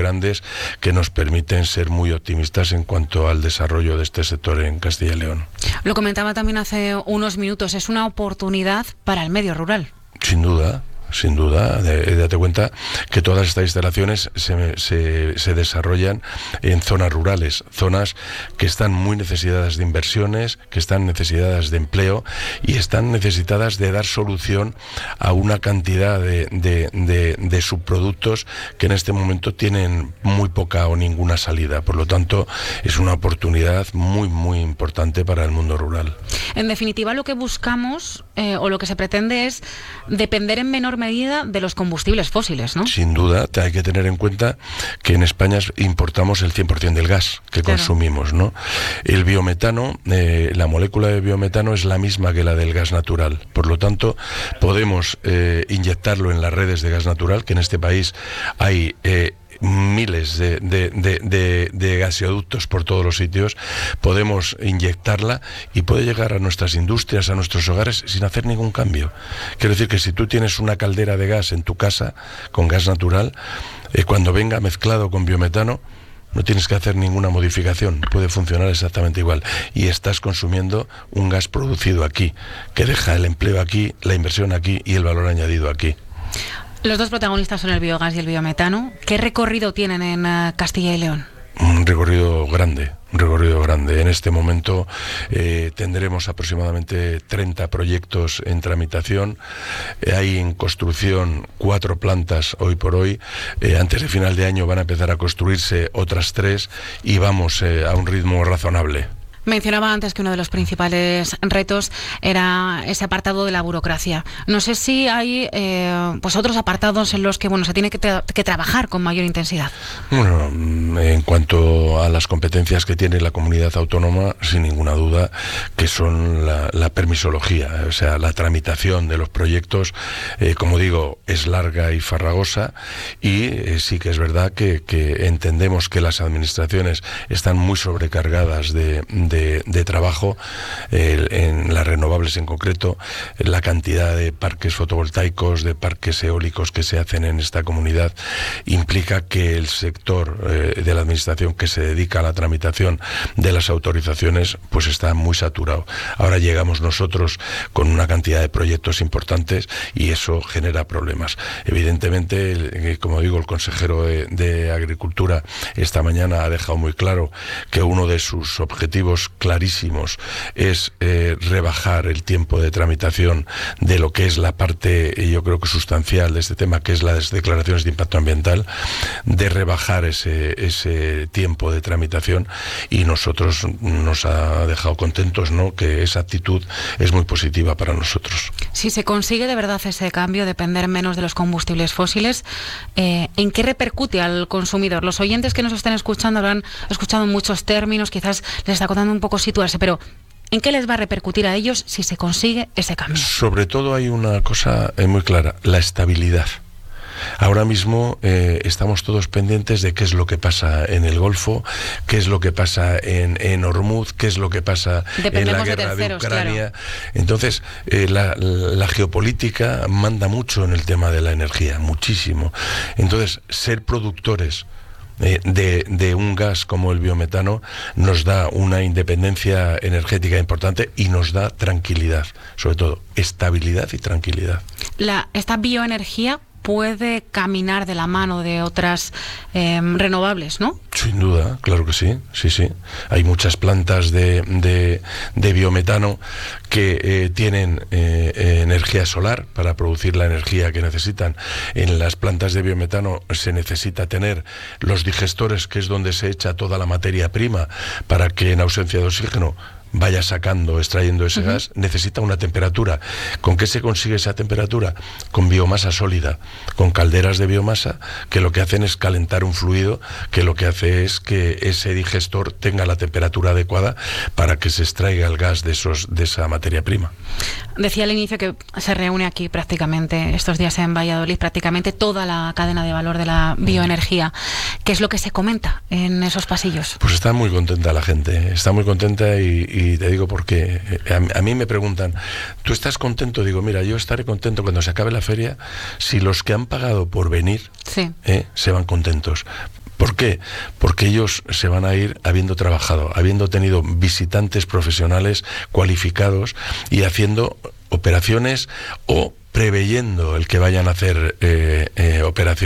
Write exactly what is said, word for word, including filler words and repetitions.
grandes que nos permiten ser muy optimistas en cuanto al desarrollo de este sector en Castilla y León. Lo comentaba también hace unos minutos, es una oportunidad para el medio rural. Sin duda. Sin duda, de, date cuenta que todas estas instalaciones se, se, se desarrollan en zonas rurales, zonas que están muy necesitadas de inversiones, que están necesitadas de empleo y están necesitadas de dar solución a una cantidad de, de, de, de subproductos que en este momento tienen muy poca o ninguna salida. Por lo tanto, es una oportunidad muy, muy importante para el mundo rural. En definitiva, lo que buscamos eh, o lo que se pretende es depender en menor medida de los combustibles fósiles, ¿no? Sin duda, hay que tener en cuenta que en España importamos el cien por ciento del gas que claro. consumimos, ¿no? El biometano, eh, la molécula de biometano es la misma que la del gas natural. Por lo tanto, podemos eh, inyectarlo en las redes de gas natural, que en este país hay Eh, miles de, de, de, de, de gaseoductos por todos los sitios, podemos inyectarla y puede llegar a nuestras industrias, a nuestros hogares sin hacer ningún cambio. Quiero decir que si tú tienes una caldera de gas en tu casa con gas natural, eh, cuando venga mezclado con biometano, no tienes que hacer ninguna modificación, puede funcionar exactamente igual y estás consumiendo un gas producido aquí, que deja el empleo aquí, la inversión aquí y el valor añadido aquí. Los dos protagonistas son el biogás y el biometano. ¿Qué recorrido tienen en uh, Castilla y León? Un recorrido grande, un recorrido grande. En este momento eh, tendremos aproximadamente treinta proyectos en tramitación. Eh, hay en construcción cuatro plantas hoy por hoy. Eh, antes de final de año van a empezar a construirse otras tres y vamos eh, a un ritmo razonable. Mencionaba antes que uno de los principales retos era ese apartado de la burocracia. No sé si hay eh, pues otros apartados en los que bueno se tiene que, tra que trabajar con mayor intensidad. Bueno, en cuanto a las competencias que tiene la comunidad autónoma, sin ninguna duda, que son la, la permisología, o sea, la tramitación de los proyectos, eh, como digo, es larga y farragosa y eh, sí que es verdad que, que entendemos que las administraciones están muy sobrecargadas de De, de trabajo, eh, en las renovables en concreto, la cantidad de parques fotovoltaicos, de parques eólicos que se hacen en esta comunidad, implica que el sector eh, de la administración que se dedica a la tramitación de las autorizaciones, pues está muy saturado. Ahora llegamos nosotros con una cantidad de proyectos importantes y eso genera problemas. Evidentemente, el, como digo, el consejero de, de Agricultura esta mañana ha dejado muy claro que uno de sus objetivos clarísimos es eh, rebajar el tiempo de tramitación de lo que es la parte, yo creo que sustancial de este tema, que es las declaraciones de impacto ambiental, de rebajar ese, ese tiempo de tramitación y nosotros nos ha dejado contentos, ¿no?, que esa actitud es muy positiva para nosotros. Si se consigue de verdad ese cambio, depender menos de los combustibles fósiles, eh, ¿en qué repercute al consumidor? Los oyentes que nos estén escuchando habrán escuchado muchos términos, quizás les está costando un poco situarse, pero ¿en qué les va a repercutir a ellos si se consigue ese cambio? Sobre todo hay una cosa muy clara, la estabilidad. Ahora mismo eh, estamos todos pendientes de qué es lo que pasa en el Golfo, qué es lo que pasa en, en Hormuz, qué es lo que pasa Dependemos en la guerra de, terceros, de Ucrania. Claro. Entonces, eh, la, la geopolítica manda mucho en el tema de la energía, muchísimo. Entonces, ser productores De, de un gas como el biometano nos da una independencia energética importante y nos da tranquilidad, sobre todo estabilidad y tranquilidad. La, esta bioenergía puede caminar de la mano de otras eh, renovables, ¿no? Sin duda, claro que sí, sí, sí. Hay muchas plantas de, de, de biometano que eh, tienen eh, eh, energía solar para producir la energía que necesitan. En las plantas de biometano se necesita tener los digestores, que es donde se echa toda la materia prima para que en ausencia de oxígeno vaya sacando, extrayendo ese uh-huh. gas, necesita una temperatura. ¿Con qué se consigue esa temperatura? Con biomasa sólida, con calderas de biomasa que lo que hacen es calentar un fluido que lo que hace es que ese digestor tenga la temperatura adecuada para que se extraiga el gas de, esos, de esa materia prima. Decía al inicio que se reúne aquí prácticamente, estos días en Valladolid, prácticamente toda la cadena de valor de la bioenergía. ¿Qué es lo que se comenta en esos pasillos? Pues está muy contenta la gente, está muy contenta y, y te digo porque a, a mí me preguntan, ¿tú estás contento? Digo, mira, yo estaré contento cuando se acabe la feria si los que han pagado por venir sí. eh, se van contentos. qué? Porque ellos se van a ir habiendo trabajado, habiendo tenido visitantes profesionales cualificados y haciendo operaciones o preveyendo el que vayan a hacer eh, eh, operaciones